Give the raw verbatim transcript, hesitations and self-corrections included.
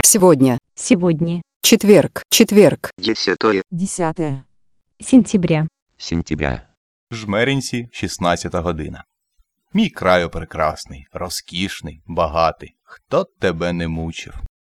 Сегодня. Сегодня. Четверг. Четверг. Десятое. Десятое. Сентября. Сентября. Жмеринці, шістнадцята година. Мій краю прекрасний, розкішний, багатий. Хто тебе не мучив?